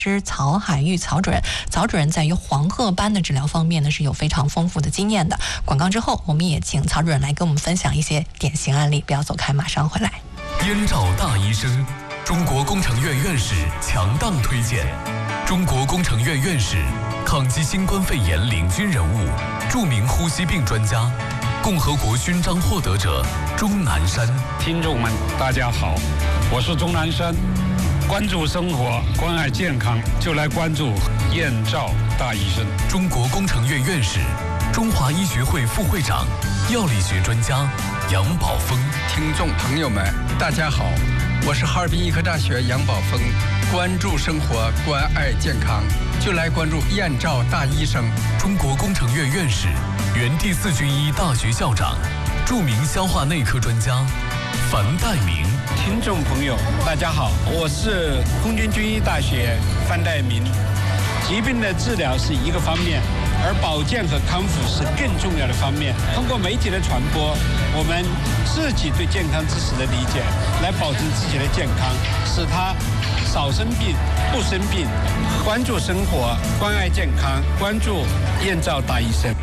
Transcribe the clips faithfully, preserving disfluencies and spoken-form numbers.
师曹海玉曹主任，曹主任在于黄褐斑的治疗方面呢是有非常丰富的经验的。广告之后，我们也请曹主任来跟我们分享一些典型案例。不要走开，马上回来。 燕赵大医生，中国工程院院士强档推荐。中国工程院院士，抗击新冠肺炎领军人物，著名呼吸病专家，共和国勋章获得者钟南山。 听众们，大家好，我是钟南山。关注生活，关爱健康，就来关注燕赵大医生。 中国工程院院士，中华医学会副会长，药理学专家杨宝峰。 听众朋友们，大家好，我是哈尔滨医科大学杨宝峰。关注生活，关爱健康，就来关注燕赵大医生。 中国工程院院士，原第四军医大学校长，著名消化内科专家樊岱明。 听众朋友，大家好，我是空军军医大学樊岱明。疾病的治疗是一个方面，而保健和康复是更重要的方面。通过媒体的传播，我们自己对健康知识的理解，来保证自己的健康，使他少生病、不生病。关注生活，关爱健康，关注燕赵大医生。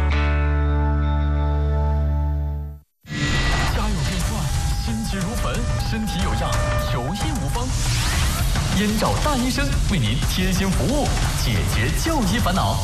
身体有恙，求医无方，燕赵大医生为您贴心服务，解决就医烦恼。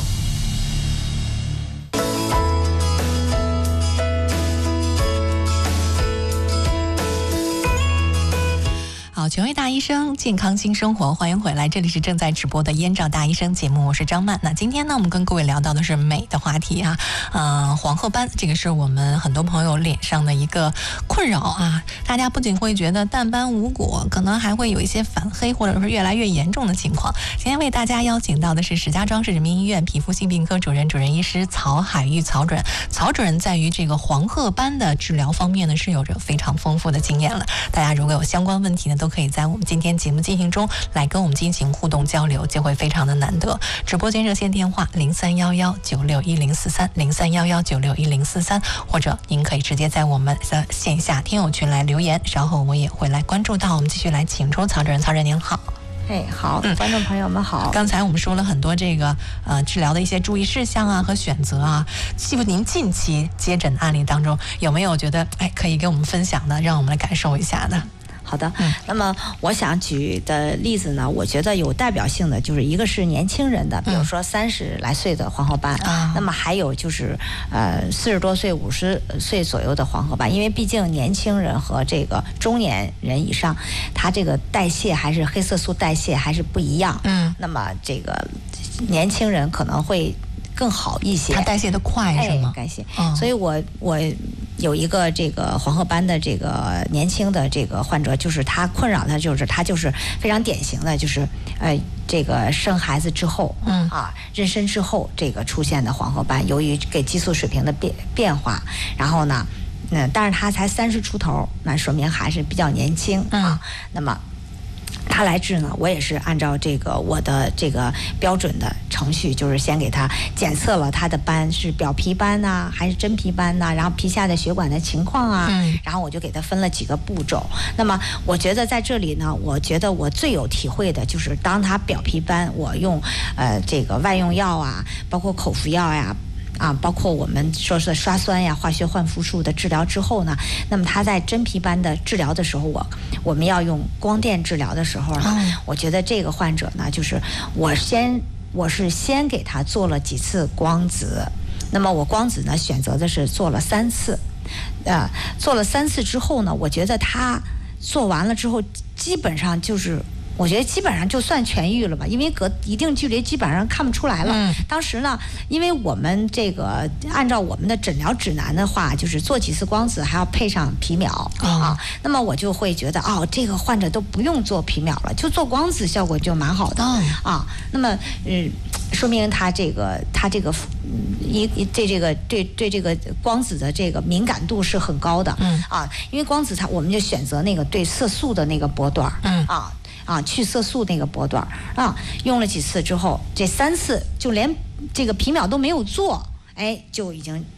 好，权威大医生，健康新生活，欢迎回来，这里是正在直播的燕赵大医生节目，我是张曼。那今天呢，我们跟各位聊到的是美的话题啊，呃，黄褐斑，这个是我们很多朋友脸上的一个困扰啊。大家不仅会觉得淡斑无果，可能还会有一些反黑，或者是越来越严重的情况。今天为大家邀请到的是石家庄市人民医院皮肤性病科主任、主任医师曹海玉曹主任。曹主任在于这个黄褐斑的治疗方面呢，是有着非常丰富的经验了。大家如果有相关问题呢，都可以在我们今天节目进行中来跟我们进行互动交流，就会非常的难得。直播间热线电话零三幺幺九六一零四三零三幺幺九六一零四三，或者您可以直接在我们的线下听友群来留言，稍后我也会来关注到。我们继续来请出曹主任。曹主任您好。 哎，好，嗯，观众朋友们好。 刚才我们说了很多这个呃治疗的一些注意事项啊和选择啊，希望您近期接诊案例当中有没有觉得哎可以给我们分享的，让我们来感受一下的？ 好的，嗯，那么我想举的例子呢，我觉得有代表性的就是一个是年轻人的，比如说三十来岁的黄褐斑，嗯，那么还有就是呃四十多岁、五十岁左右的黄褐斑，因为毕竟年轻人和这个中年人以上，他这个代谢还是黑色素代谢还是不一样，嗯，那么这个年轻人可能会更好一些， 它代谢的快是吗？ 哎、代谢，嗯，所以我我。有一个这个黄褐斑的这个年轻的这个患者，就是他困扰他就是他就是非常典型的，就是呃这个生孩子之后，嗯啊妊娠之后这个出现的黄褐斑，由于给激素水平的变变化，然后呢，嗯，但是他才三十出头，那说明还是比较年轻啊，嗯，那么。他来治呢，我也是按照这个我的这个标准的程序，就是先给他检测了他的斑是表皮斑呐，啊，还是真皮斑呐，啊，然后皮下的血管的情况啊，嗯，然后我就给他分了几个步骤。那么我觉得在这里呢，我觉得我最有体会的就是当他表皮斑，我用呃这个外用药啊，包括口服药呀。啊，包括我们说是刷酸呀、化学焕肤术的治疗之后呢，那么他在真皮斑的治疗的时候，我我们要用光电治疗的时候呢，嗯，我觉得这个患者呢，就是我先我是先给他做了几次光子，那么我光子呢选择的是做了三次，呃，做了三次之后呢，我觉得他做完了之后，基本上就是。我觉得基本上就算痊愈了吧，因为隔一定距离基本上看不出来了。嗯，当时呢，因为我们这个按照我们的诊疗指南的话，就是做几次光子还要配上皮秒，哦，啊，那么我就会觉得哦，这个患者都不用做皮秒了，就做光子效果就蛮好的，哦，啊。那么嗯，说明他这个他这个一对这个对对这个光子的这个敏感度是很高的。嗯，啊，因为光子它我们就选择那个对色素的那个波段。嗯，啊。啊，去色素那个波段啊，用了几次之后，这三次就连这个皮秒都没有做，哎，就已经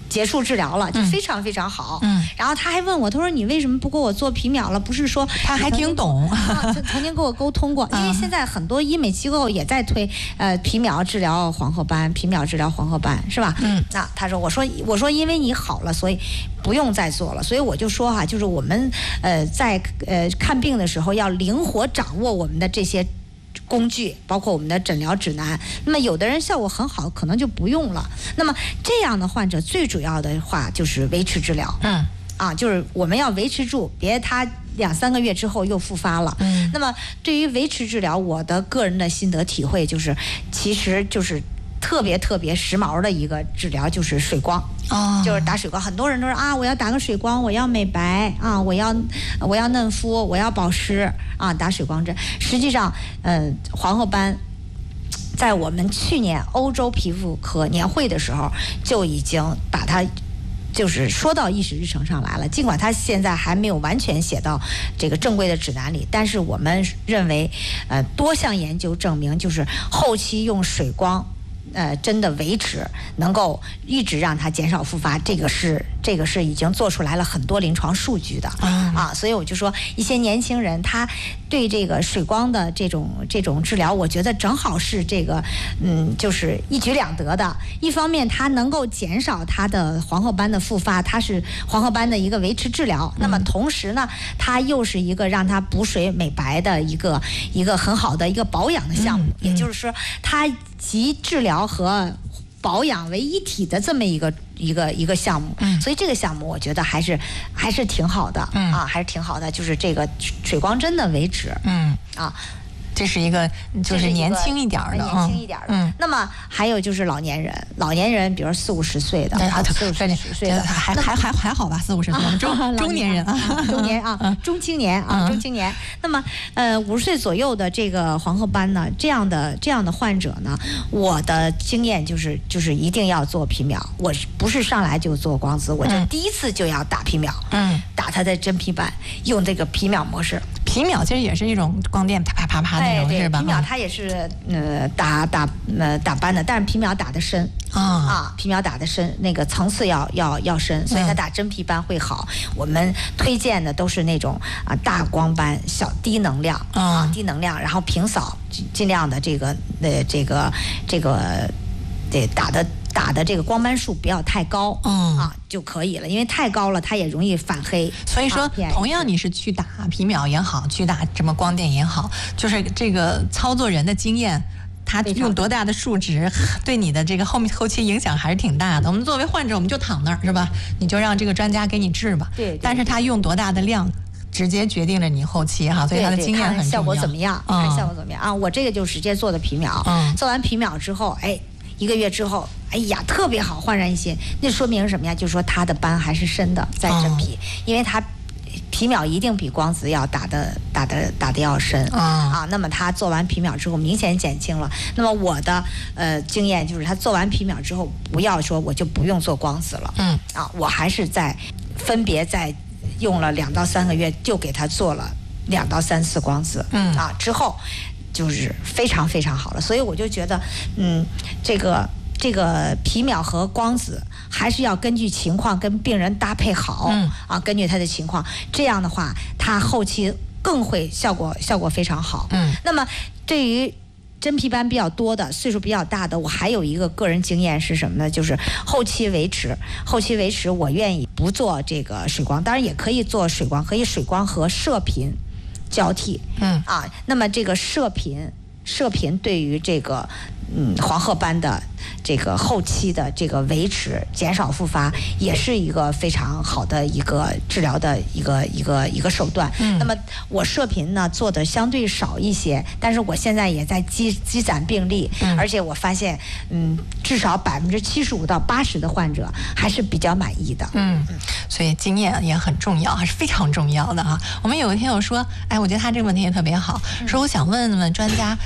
结束治疗了，就非常非常好。 嗯， 然后他还问我，他说你为什么不给我做皮秒了？不是说他还挺懂， 啊、曾曾经跟我沟通过，因为现在很多医美机构也在推呃皮秒治疗黄褐斑，皮秒治疗黄褐斑是吧？ 嗯， 那他说我说我说因为你好了，所以不用再做了。所以我就说哈、啊，就是我们呃在呃看病的时候要灵活掌握我们的这些工具，包括我们的诊疗指南。那么有的人效果很好，可能就不用了。那么这样的患者最主要的话就是维持治疗。 嗯， 啊，就是我们要维持住，别他两三个月之后又复发了。 嗯， 那么对于维持治疗，我的个人的心得体会就是，其实就是特别特别时髦的一个治疗就是水光。 哦， 就是打水光，很多人都说啊，我要打个水光，我要美白啊，我要我要嫩肤，我要保湿啊，打水光针。实际上，呃，黄褐斑在我们去年欧洲皮肤科年会的时候就已经把它就是说到议事日程上来了。尽管它现在还没有完全写到这个正规的指南里，但是我们认为，呃，多项研究证明，就是后期用水光。呃，真的维持能够一直让它减少复发，这个是这个是已经做出来了很多临床数据的、嗯、啊，所以我就说一些年轻人他对这个水光的这种这种治疗，我觉得正好是这个嗯，就是一举两得的。一方面它能够减少它的黄褐斑的复发，它是黄褐斑的一个维持治疗、嗯、那么同时呢，它又是一个让它补水美白的一个一个很好的一个保养的项目、嗯嗯、也就是说它集治疗和保养为一体的这么一个一个一个项目，嗯，所以这个项目我觉得还是还是挺好的，嗯啊，还是挺好的，就是这个水光针的维持，嗯啊。 这是一个就是年轻一点的， 年轻一点的。嗯，那么还有就是老年人，老年人，比如四五十岁的，啊，四五十岁的， 还还还还好吧，四五十岁，中中年人啊， 中年啊，中青年啊，中青年。那么呃，五十岁左右的这个黄褐斑呢，这样的这样的患者呢，我的经验就是就是一定要做皮秒，我不是上来就做光子，我就第一次就要打皮秒，嗯，打它的真皮瓣，用这个皮秒模式。 皮秒其实也是一种光电啪啪啪啪那种，是吧？ 皮秒它也是呃打打呃打斑的，但是皮秒打得深啊啊，皮秒打得深，那个层次要要要深，所以它打真皮斑会好。嗯、我们推荐的都是那种啊大光斑、小低能量啊低能量，然后平扫，尽量的这个呃这个这个对打的。打的这个光斑数不要太高，嗯啊就可以了，因为太高了它也容易反黑。 所以说，啊、同样你是去打皮秒也好，去打什么光电也好，就是这个操作人的经验，他用多大的数值，对你的这个后面后期影响还是挺大的。我们作为患者，我们就躺那儿是吧？你就让这个专家给你治吧。对。对但是他用多大的量，直接决定了你后期哈，所以他的经验很重要。 效果怎么样？看效果怎么样啊？我这个就直接做的皮秒，嗯，做完皮秒之后，哎。一个月之后，哎呀，特别好，焕然一新。那说明什么呀？就是说它的斑还是深的，在真皮，哦、因为它皮秒一定比光子要打的打的打的要深、哦、啊。那么它做完皮秒之后，明显减轻了。那么我的呃经验就是，他做完皮秒之后，不要说我就不用做光子了，嗯啊，我还是在分别在用了两到三个月，就给他做了两到三次光子，嗯啊之后。就是非常非常好了，所以我就觉得，嗯，这个这个皮秒和光子还是要根据情况跟病人搭配好，嗯啊，根据他的情况，这样的话，他后期更会效果效果非常好。嗯，那么对于真皮斑比较多的、岁数比较大的，我还有一个个人经验是什么呢？就是后期维持，后期维持，我愿意不做这个水光，当然也可以做水光，可以水光和射频。交替，嗯啊，那么这个射频，射频对于这个嗯黄褐斑的这个后期的这个维持、减少复发，也是一个非常好的一个治疗的一个一个一个手段。嗯，那么我射频呢做的相对少一些，但是我现在也在积积攒病例，嗯、而且我发现，嗯，至少百分之七十五到八十的患者还是比较满意的。嗯， 所以经验也很重要，还是非常重要的啊。我们有一天有说，哎，我觉得他这个问题也特别好，说我想问问专家，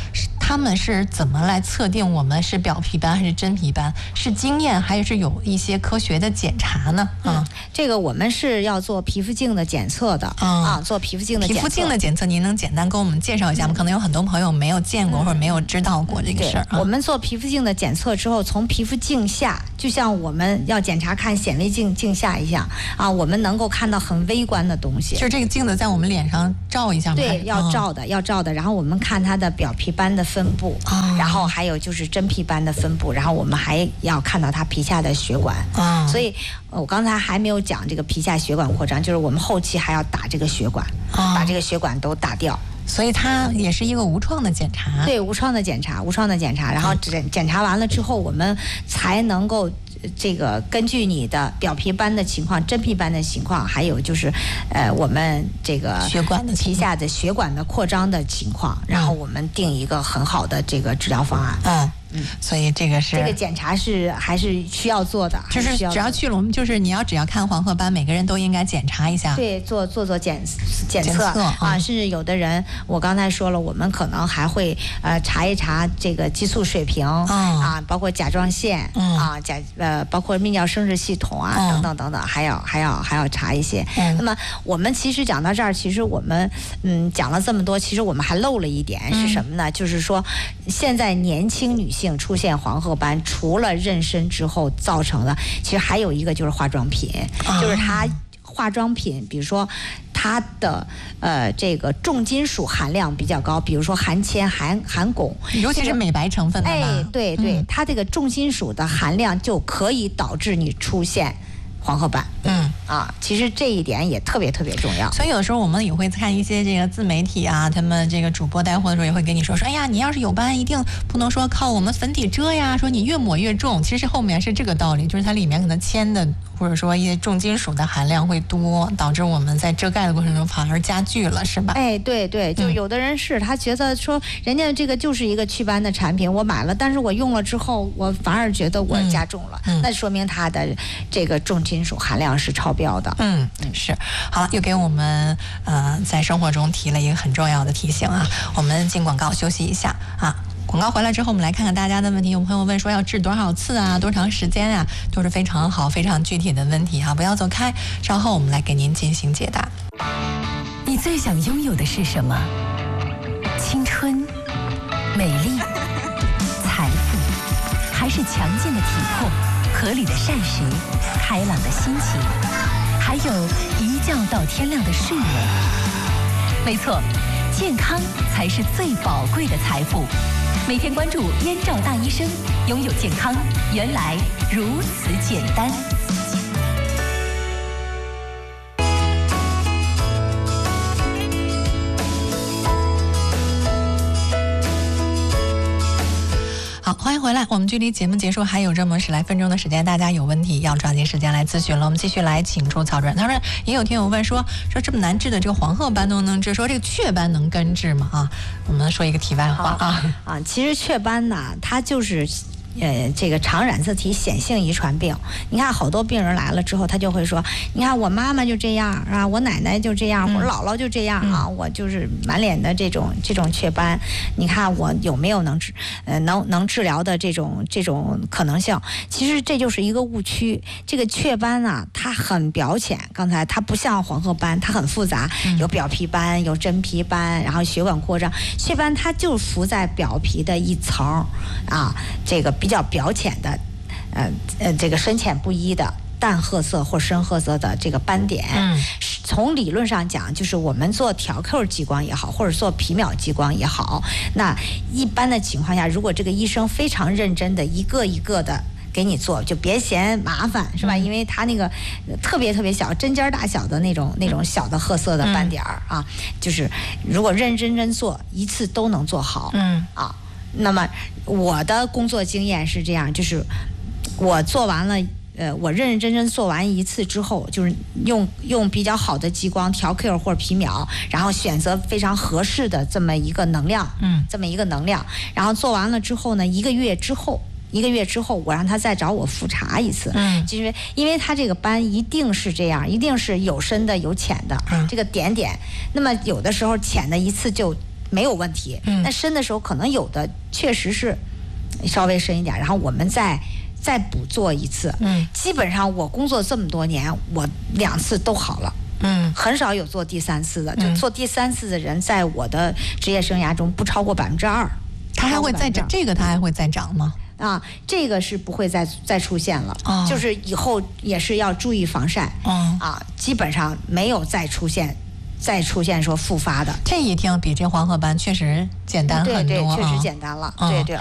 他们是怎么来测定我们是表皮斑还是真皮斑？是经验还是有一些科学的检查呢？嗯， 嗯这个我们是要做皮肤镜的检测的、嗯、啊，做皮肤镜的检测。 皮肤镜的检测，您能简单跟我们介绍一下吗？嗯、可能有很多朋友没有见过、嗯、或者没有知道过这个事儿、啊。 我们做皮肤镜的检测之后，从皮肤镜下，就像我们要检查看显微镜镜下一样啊，我们能够看到很微观的东西。 就是这个镜子在我们脸上照一下吗？ 对，要照的，哦、要照的。然后我们看它的表皮斑的分布、哦，然后还有就是真皮斑的分布，然后我们还要看到它皮下的血管。哦、所以我刚才还没有讲这个皮下血管扩张，就是我们后期还要打这个血管，哦、把这个血管都打掉。 所以它也是一个无创的检查。 对，无创的检查，无创的检查。然后检检查完了之后，我们才能够。这个根据你的表皮斑的情况、真皮斑的情况，还有就是，呃，我们这个血管的皮下的血管的扩张的情况，然后我们定一个很好的这个治疗方案。 嗯。嗯，所以这个是这个检查是还是需要做的， 就是只要去了，我们就是你要只要看黄褐斑，每个人都应该检查一下， 对，做做做检检测啊、嗯，甚至有的人，我刚才说了，我们可能还会呃查一查这个激素水平、嗯、啊，包括甲状腺、嗯、啊，甲呃包括泌尿生殖系统啊、嗯、等等等等，还要还要还要查一些。嗯、那么我们其实讲到这儿，其实我们嗯讲了这么多，其实我们还漏了一点是什么呢？嗯、就是说现在年轻女性出现黄褐斑，除了妊娠之后造成的，其实还有一个就是化妆品，啊、就是它化妆品，比如说它的呃这个重金属含量比较高，比如说含铅、含含汞， 尤其是美白成分的吧。 哎，对对、嗯，它这个重金属的含量就可以导致你出现黄褐斑。嗯啊，其实这一点也特别特别重要。 所以有的时候我们也会看一些这个自媒体啊，他们这个主播带货的时候也会跟你说说，哎呀，你要是有斑，一定不能说靠我们粉底遮呀，说你越抹越重。其实后面是这个道理，就是它里面可能铅的或者说一些重金属的含量会多，导致我们在遮盖的过程中反而加剧了，是吧？ 哎，对对，就有的人是、嗯、他觉得说人家这个就是一个祛斑的产品，我买了，但是我用了之后，我反而觉得我加重了，嗯嗯、那说明它的这个重金属含量是超标的。 嗯，是。好了，又给我们呃在生活中提了一个很重要的提醒啊。我们进广告休息一下啊。广告回来之后，我们来看看大家的问题。有朋友问说要治多少次啊，多长时间啊，都是非常好、非常具体的问题啊，不要走开，稍后我们来给您进行解答。 你最想拥有的是什么？青春、美丽、财富，还是强健的体魄、合理的膳食、开朗的心情，还有一觉到天亮的睡眠？没错，健康才是最宝贵的财富。每天关注燕赵大医生，拥有健康原来如此简单。 好，欢迎回来。我们距离节目结束还有这么十来分钟的时间，大家有问题要抓紧时间来咨询了。我们继续来请出曹主任。他说，也有听友问说，说这么难治的这个黄褐斑都能治，说这个雀斑能根治吗？啊，我们说一个题外话啊啊，其实雀斑呢，它就是呃，这个常染色体显性遗传病。你看好多病人来了之后，他就会说，你看我妈妈就这样啊，我奶奶就这样， 嗯、 我姥姥就这样啊，嗯、我就是满脸的这种这种雀斑，你看我有没有能治呃能能治疗的这种这种可能性？其实这就是一个误区。这个雀斑啊，它很表浅，刚才它不像黄褐斑，它很复杂，有表皮斑，有真皮斑，然后血管扩张。雀斑它就浮在表皮的一层啊，这个。比较表浅的，呃呃，这个深浅不一的淡褐色或深褐色的这个斑点，嗯，从理论上讲，就是我们做挑 Q 激光也好，或者做皮秒激光也好，那一般的情况下，如果这个医生非常认真的一个一个的给你做，就别嫌麻烦，是吧？嗯、因为他那个特别特别小，针尖大小的那种那种小的褐色的斑点儿、嗯、啊，就是如果认真真做，一次都能做好，嗯啊。那么我的工作经验是这样，就是我做完了，呃，我认认真真做完一次之后，就是用用比较好的激光调 Q 或者皮秒，然后选择非常合适的这么一个能量，嗯，这么一个能量，然后做完了之后呢，一个月之后。一个月之后，我让他再找我复查一次。嗯，其实因为他这个斑一定是这样，一定是有深的有浅的，嗯、这个点点。那么有的时候浅的一次就没有问题。 嗯， 那深的时候可能有的确实是稍微深一点，然后我们再再补做一次。 嗯， 基本上我工作这么多年，我两次都好了。 嗯， 很少有做第三次的， 嗯、 就做第三次的人，在我的职业生涯中不超过百分之二。 它还会再涨，这个它还会再涨吗？ 啊，这个是不会再再出现了， 哦、 就是以后也是要注意防晒， 哦、 啊，基本上没有再出现，再出现说复发的。 这一听比这黄褐斑确实简单很多， 对对，确实简单了， 嗯、 对对。